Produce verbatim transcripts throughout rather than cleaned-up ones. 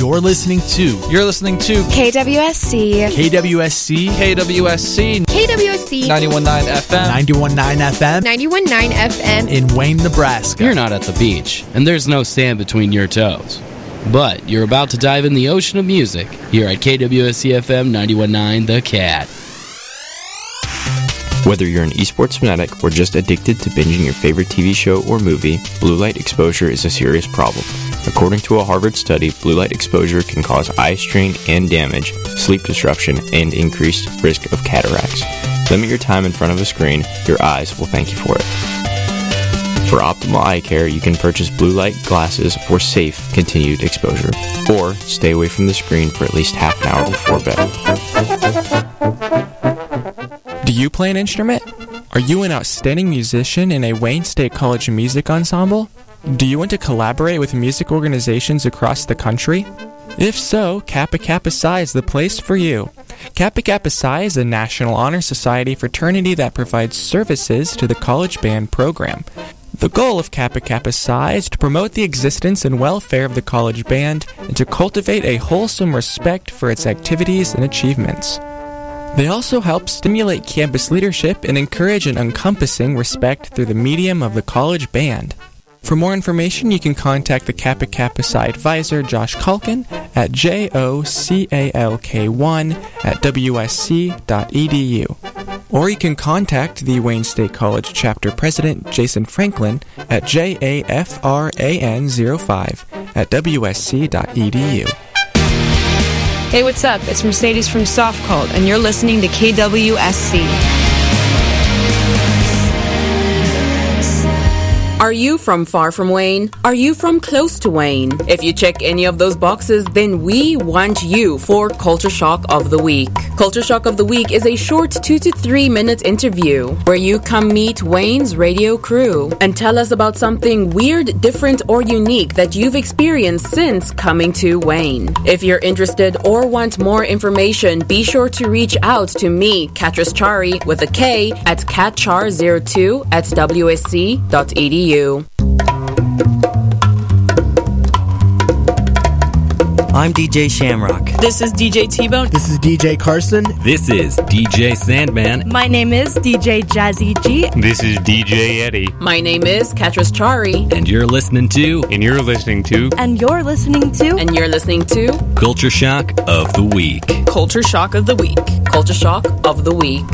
You're listening to You're listening to K W S C. K W S C. K W S C. K W S C. ninety-one point nine F M. ninety-one point nine F M. ninety-one point nine F M. In Wayne, Nebraska. You're not at the beach, and there's no sand between your toes. But you're about to dive in the ocean of music here at K W S C F M ninety-one point nine The Cat. Whether you're an esports fanatic or just addicted to binging your favorite T V show or movie, blue light exposure is a serious problem. According to a Harvard study, blue light exposure can cause eye strain and damage, sleep disruption, and increased risk of cataracts. Limit your time in front of a screen. Your eyes will thank you for it. For optimal eye care, you can purchase blue light glasses for safe, continued exposure. Or stay away from the screen for at least half an hour before bed. Do you play an instrument? Are you an outstanding musician in a Wayne State College music ensemble? Do you want to collaborate with music organizations across the country? If so, Kappa Kappa Psi is the place for you. Kappa Kappa Psi is a National Honor Society fraternity that provides services to the college band program. The goal of Kappa Kappa Psi is to promote the existence and welfare of the college band and to cultivate a wholesome respect for its activities and achievements. They also help stimulate campus leadership and encourage an encompassing respect through the medium of the college band. For more information, you can contact the Kappa Kappa Psi advisor, Josh Culkin, at J O C A L K one at W S C dot E D U. Or you can contact the Wayne State College chapter president, Jason Franklin, at J A F R A N zero five at W S C dot E D U. Hey, what's up? It's Mercedes from Soft Cult, and you're listening to K W S C. Are you from far from Wayne? Are you from close to Wayne? If you check any of those boxes, then we want you for Culture Shock of the Week. Culture Shock of the Week is a short two to three minute interview where you come meet Wayne's radio crew and tell us about something weird, different, or unique that you've experienced since coming to Wayne. If you're interested or want more information, be sure to reach out to me, Katris Chari, with a K, at catchar zero two at W S C dot E D U. I'm D J Shamrock. This is D J T-Bone. This is D J Carson. This is D J Sandman. My name is D J Jazzy G. This is D J Eddie. My name is Katris Chari. And you're listening to... And you're listening to... And you're listening to... And you're listening to... Culture Shock of the Week. Culture Shock of the Week. Culture Shock of the Week.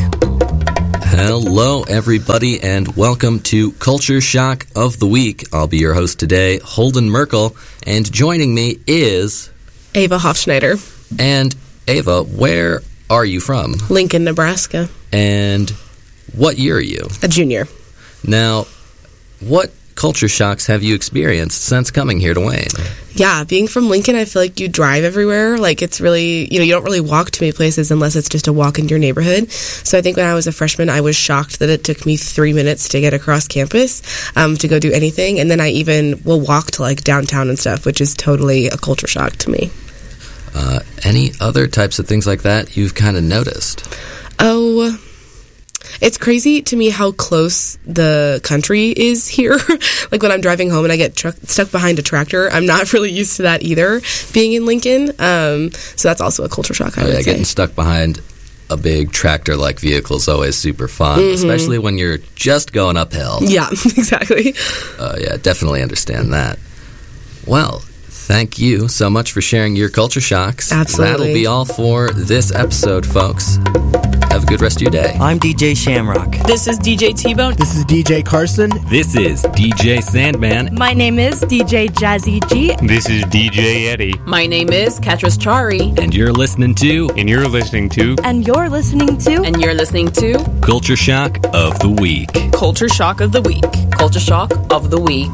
Hello, everybody, and welcome to Culture Shock of the Week. I'll be your host today, Holden Merkel, and joining me is... Ava Hofschneider. And Ava, where are you from? Lincoln, Nebraska. And what year are you? A junior. Now, what culture shocks have you experienced since coming here to Wayne? Yeah, being from Lincoln, I feel like you drive everywhere. Like, it's really, you know, you don't really walk to many places unless it's just a walk into your neighborhood. So I think when I was a freshman, I was shocked that it took me three minutes to get across campus um, to go do anything. And then I even will walk to, like, downtown and stuff, which is totally a culture shock to me. Uh, any other types of things like that you've kind of noticed? Oh... It's crazy to me how close the country is here. Like when I'm driving home and I get truck, stuck behind a tractor, I'm not really used to that either, being in Lincoln. Um, so that's also a culture shock, I oh, would yeah, say. Getting stuck behind a big tractor-like vehicle is always super fun, mm-hmm. especially when you're just going uphill. Yeah, exactly. Uh, yeah, definitely understand that. Well, thank you so much for sharing your culture shocks. Absolutely. That'll be all for this episode, folks. Have a good rest of your day. I'm D J Shamrock. This is D J T-Bone. This is D J Carson. This is D J Sandman. My name is D J Jazzy G. This is D J Eddie. My name is Katris Chari. And you're listening to... And you're listening to... And you're listening to... And you're listening to... Culture Shock of the Week. Culture Shock of the Week. Culture Shock of the Week.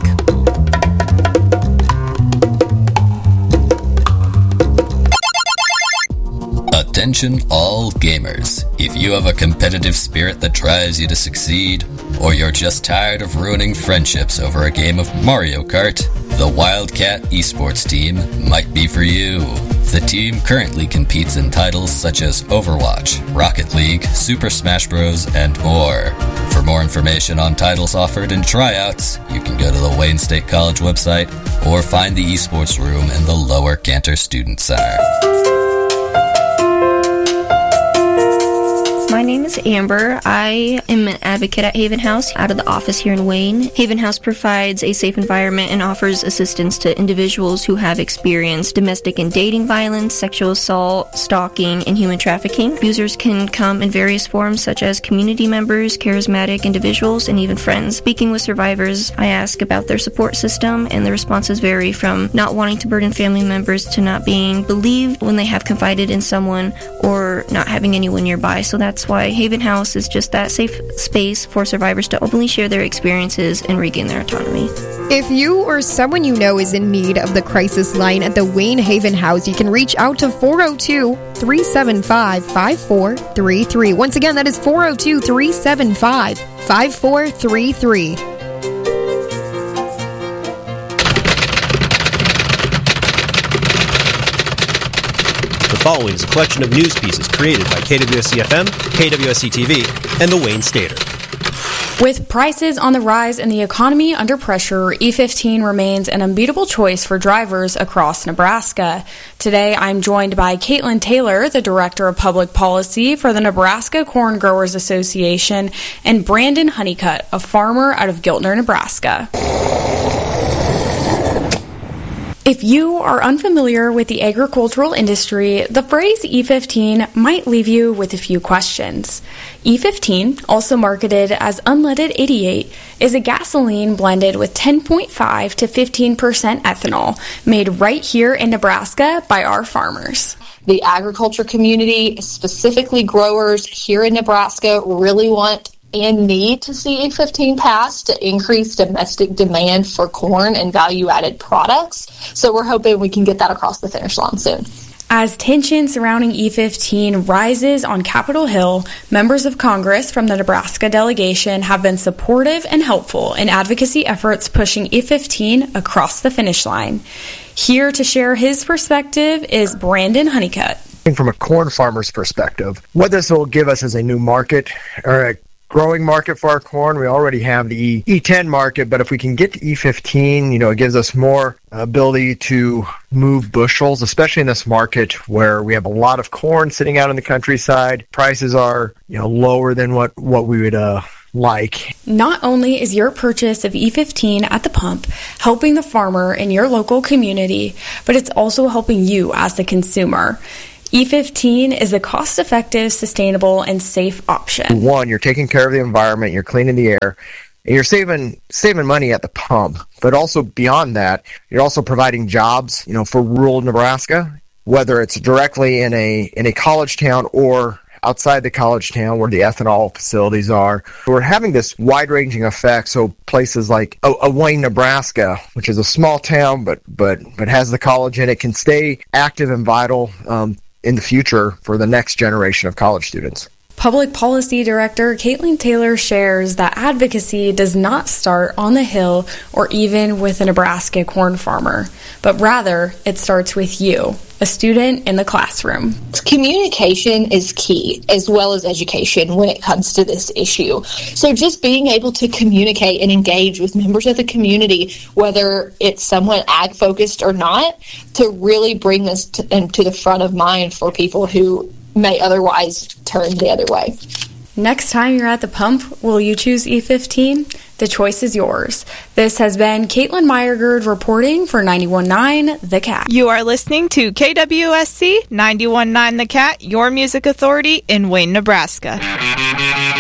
Attention all gamers. If you have a competitive spirit that drives you to succeed, or you're just tired of ruining friendships over a game of Mario Kart, the Wildcat Esports team might be for you. The team currently competes in titles such as Overwatch, Rocket League, Super Smash Bros., and more. For more information on titles offered and tryouts, you can go to the Wayne State College website or find the esports room in the Lower Cantor Student Center. My name is Amber. I am an advocate at Haven House out of the office here in Wayne. Haven House provides a safe environment and offers assistance to individuals who have experienced domestic and dating violence, sexual assault, stalking, and human trafficking. Users can come in various forms such as community members, charismatic individuals, and even friends. Speaking with survivors, I ask about their support system, and the responses vary from not wanting to burden family members to not being believed when they have confided in someone or not having anyone nearby. So that's why Haven House is just that safe space for survivors to openly share their experiences and regain their autonomy. If you or someone you know is in need of the crisis line at the Wayne Haven House, you can reach out to four oh two, three seven five, five four three three. Once again, that is four oh two, three seven five, five four three three. The following is a collection of news pieces created by K W S C F M, K W S C T V, and the Wayne Stater. With prices on the rise and the economy under pressure, E fifteen remains an unbeatable choice for drivers across Nebraska. Today, I'm joined by Caitlin Taylor, the Director of Public Policy for the Nebraska Corn Growers Association, and Brandon Honeycutt, a farmer out of Giltner, Nebraska. If you are unfamiliar with the agricultural industry, the phrase E fifteen might leave you with a few questions. E fifteen, also marketed as unleaded eighty-eight, is a gasoline blended with ten point five to fifteen percent ethanol, made right here in Nebraska by our farmers. The agriculture community, specifically growers here in Nebraska, really want and need to see E fifteen pass to increase domestic demand for corn and value-added products. So we're hoping we can get that across the finish line soon. As tension surrounding E fifteen rises on Capitol Hill, members of Congress from the Nebraska delegation have been supportive and helpful in advocacy efforts pushing E fifteen across the finish line. Here to share his perspective is Brandon Honeycutt. From a corn farmer's perspective, what this will give us is a new market, or a growing market for our corn. We already have the E ten market, but if we can get to E fifteen, you know, it gives us more ability to move bushels, especially in this market where we have a lot of corn sitting out in the countryside. Prices are, you know, lower than what, what we would uh, like. Not only is your purchase of E fifteen at the pump helping the farmer in your local community, but it's also helping you as the consumer. E fifteen is a cost-effective, sustainable, and safe option. One, you're taking care of the environment, you're cleaning the air, and you're saving saving money at the pump. But also beyond that, you're also providing jobs, you know, for rural Nebraska, whether it's directly in a in a college town or outside the college town where the ethanol facilities are. We're having this wide-ranging effect, so places like a, a Wayne, Nebraska, which is a small town but but but has the college in it, can stay active and vital um, in the future for the next generation of college students. Public Policy Director Caitlin Taylor shares that advocacy does not start on the Hill or even with a Nebraska corn farmer, but rather it starts with you, a student in the classroom. Communication is key, as well as education, when it comes to this issue. So just being able to communicate and engage with members of the community, whether it's somewhat ag-focused or not, to really bring this to, to the front of mind for people who may otherwise turn the other way. Next time you're at the pump, will you choose E fifteen? The choice is yours. This has been Caitlin Meyergerd reporting for ninety-one point nine The Cat. You are listening to K W S C ninety-one point nine The Cat, your music authority in Wayne, Nebraska.